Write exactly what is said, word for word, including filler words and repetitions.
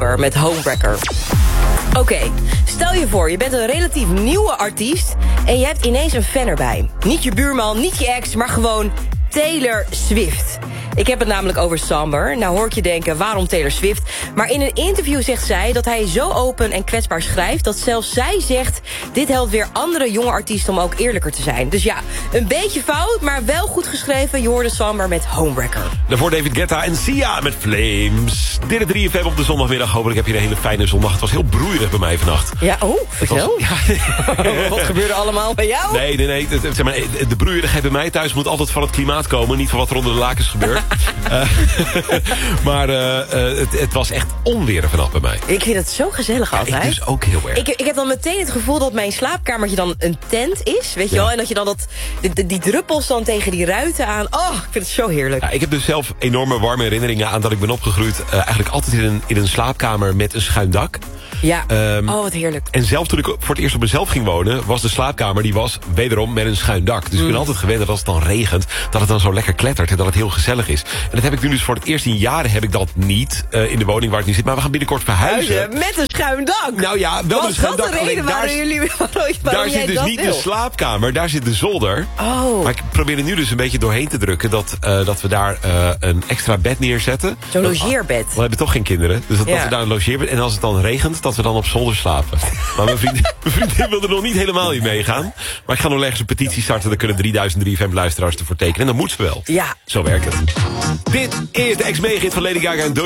Samber met Homewrecker. Oké, okay, stel je voor, je bent een relatief nieuwe artiest en je hebt ineens een fan erbij. Niet je buurman, niet je ex, maar gewoon Taylor Swift. Ik heb het namelijk over Samber. Nou hoor ik je denken, waarom Taylor Swift? Maar in een interview zegt zij dat hij zo open en kwetsbaar schrijft... dat zelfs zij zegt, dit helpt weer andere jonge artiesten om ook eerlijker te zijn. Dus ja, een beetje fout, maar wel goed geschreven. Je hoorde Samber met Homewrecker. Daarvoor David Guetta en Sia met Flames. Dit is drie F M op de zondagmiddag. Hopelijk heb je een hele fijne zondag. Het was heel broeierig bij mij vannacht. Ja, oh, vertel. Was, ja. Wat gebeurde allemaal bij jou? Nee, nee, nee. Zeg maar, de broeierigheid bij mij thuis moet altijd van het klimaat komen. Niet van wat er onder de lakens gebeurt. uh, maar uh, uh, het, het was echt onweer vanaf bij mij. Ik vind het zo gezellig ja, altijd. Ik dus ook heel erg. Ik, ik heb dan meteen het gevoel dat mijn slaapkamertje dan een tent is, weet je ja. wel? En dat je dan dat, die, die, die druppels dan tegen die ruiten aan... Oh, ik vind het zo heerlijk. Ja, ik heb dus zelf enorme warme herinneringen aan dat ik ben opgegroeid. Uh, eigenlijk altijd in een, in een slaapkamer met een schuin dak. Ja, um, oh wat heerlijk. En zelf toen ik voor het eerst op mezelf ging wonen... was de slaapkamer, die was wederom met een schuin dak. Dus mm. ik ben altijd gewend dat als het dan regent... dat het dan zo lekker klettert en dat het heel gezellig is. En dat heb ik nu dus voor het eerst in jaren heb ik dat niet... Uh, in de woning waar ik nu zit. Maar we gaan binnenkort verhuizen. Huizen, met een schuin dak? Nou ja, wel was een schuin dak. Was dat de reden waarom jullie... Waarom daar zit dus dat niet wil? de slaapkamer, daar zit de zolder. Oh. Maar ik probeer er nu dus een beetje doorheen te drukken... dat, uh, dat we daar uh, een extra bed neerzetten. Zo'n logeerbed. We hebben toch geen kinderen. Dus dat, ja. dat we daar een logeerbed... en als het dan regent, dat we dan op zolder slapen. Maar mijn vriendin, mijn vriendin wil er nog niet helemaal in meegaan. Maar ik ga nog ergens een petitie starten. Dan kunnen drieduizend drie F M luisteraars ervoor tekenen. En dan moet ze wel. Ja. Zo werkt het. Dit is de ex-megahit van Lady Gaga en Doja